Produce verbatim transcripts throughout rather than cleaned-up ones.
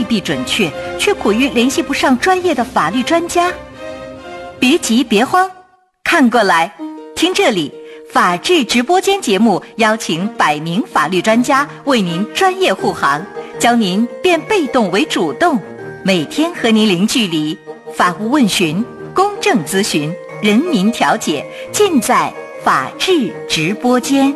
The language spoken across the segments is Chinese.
必准确，却苦于联系不上专业的法律专家。别急别慌，看过来，听这里，法治直播间节目邀请百名法律专家为您专业护航，教您变被动为主动，每天和您零距离，法务问询、公正咨询、人民调解，尽在法治直播间。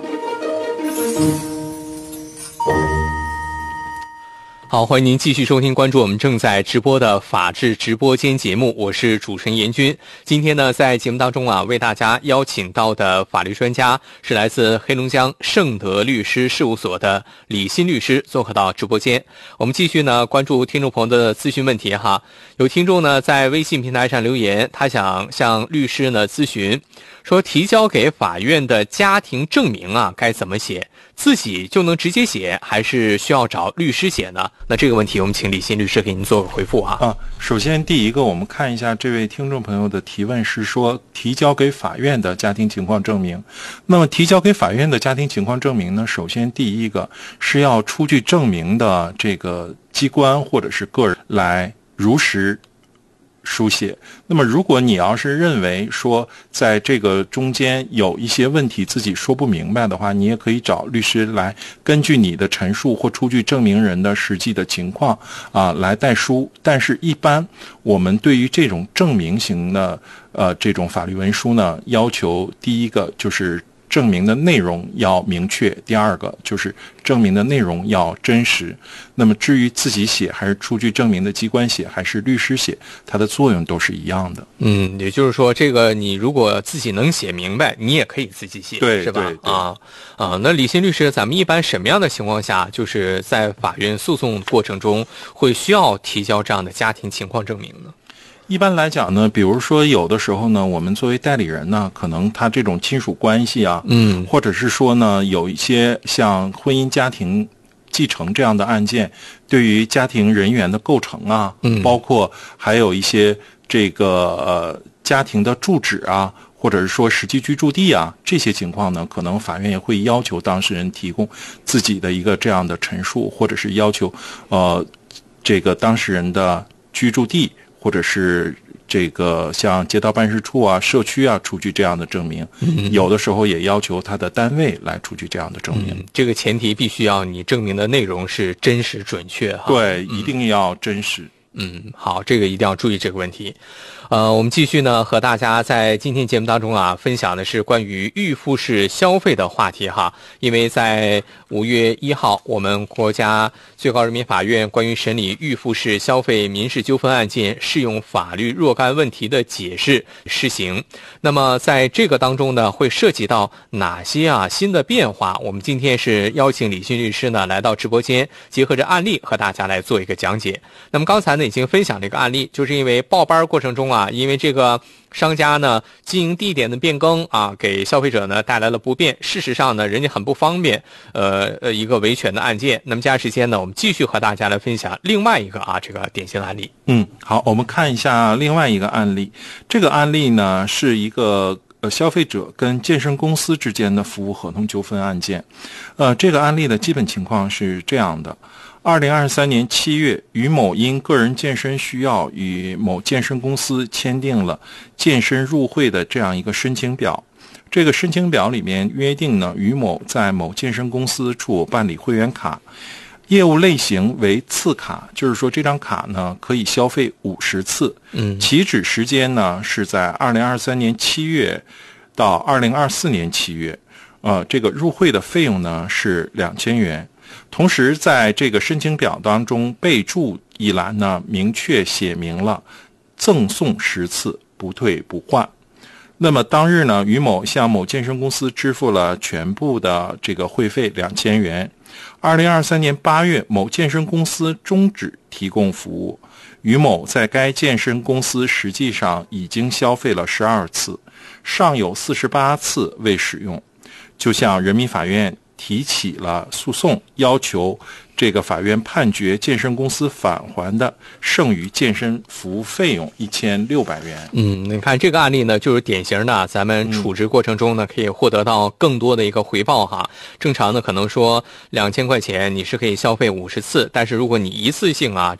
好，欢迎您继续收听关注我们正在直播的法治直播间节目，我是主持人严军。今天呢，在节目当中啊，为大家邀请到的法律专家是来自黑龙江盛德律师事务所的李欣律师，做客到直播间。我们继续呢关注听众朋友的咨询问题哈。有听众呢在微信平台上留言，他想向律师呢咨询，说提交给法院的家庭证明啊该怎么写？自己就能直接写，还是需要找律师写呢？那这个问题我们请李欣律师给您做个回复啊。 啊，首先第一个，我们看一下这位听众朋友的提问是说提交给法院的家庭情况证明。那么提交给法院的家庭情况证明呢，首先第一个是要出具证明的这个机关或者是个人来如实书写。那么如果你要是认为说在这个中间有一些问题自己说不明白的话，你也可以找律师来根据你的陈述或出具证明人的实际的情况啊来代书。但是一般我们对于这种证明型的呃这种法律文书呢，要求第一个就是证明的内容要明确，第二个就是证明的内容要真实。那么至于自己写还是出具证明的机关写还是律师写，它的作用都是一样的。 嗯，也就是说这个你如果自己能写明白，你也可以自己写， 对， 是吧？ 对对啊啊，那李欣律师，咱们一般什么样的情况下就是在法院诉讼过程中会需要提交这样的家庭情况证明呢？ 一般来讲呢，比如说有的时候呢，我们作为代理人呢，可能他这种亲属关系啊， 嗯， 或者是说呢，有一些像婚姻家庭继承这样的案件，对于家庭人员的构成啊， 嗯， 包括还有一些这个呃家庭的住址啊，或者是说实际居住地啊，这些情况呢，可能法院也会要求当事人提供自己的一个这样的陈述，或者是要求呃这个当事人的居住地，或者是这个像街道办事处啊、社区啊出具这样的证明，嗯，有的时候也要求他的单位来出具这样的证明。 嗯，这个前提必须要你证明的内容是真实准确哈。 对，一定要真实。 嗯，好，这个一定要注意这个问题。呃，我们继续呢，和大家在今天节目当中啊，分享的是关于预付式消费的话题哈。因为在五月一号，我们国家最高人民法院关于审理预付式消费民事纠纷案件适用法律若干问题的解释施行。那么在这个当中呢，会涉及到哪些啊新的变化？我们今天是邀请李欣律师呢来到直播间，结合着案例和大家来做一个讲解。那么刚才呢已经分享了一个案例，就是因为报班过程中啊，因为这个商家呢经营地点的变更啊，给消费者呢带来了不便。事实上呢，人家很不方便，呃呃一个维权的案件。那么接下来时间呢，我们继续和大家来分享另外一个啊这个典型案例。 嗯，好，我们看一下另外一个案例。这个案例呢是一个呃消费者跟健身公司之间的服务合同纠纷案件。呃，这个案例的基本情况是这样的。二零二三年七月，于某因个人健身需要与某健身公司签订了健身入会的这样一个申请表。这个申请表里面约定呢，于某在某健身公司处办理会员卡，业务类型为次卡，就是说这张卡呢可以消费五十次。嗯，起止时间呢是在二零二三年七月到二零二四年七月。呃，这个入会的费用呢是两千元。同时在这个申请表当中备注一栏呢明确写明了赠送十次，不退不换。那么当日呢，于某向某健身公司支付了全部的这个会费两千元。二零二三年八月，某健身公司终止提供服务，于某在该健身公司实际上已经消费了十二次，尚有四十八次未使用，就向人民法院提起了诉讼，要求这个法院判决健身公司返还的剩余健身服务费用一千六百元。 嗯，你看这个案例呢，就是典型的咱们处置过程中呢，可以获得到更多的一个回报哈。正常呢，可能说两千块钱你是可以消费五十次，但是如果你一次性啊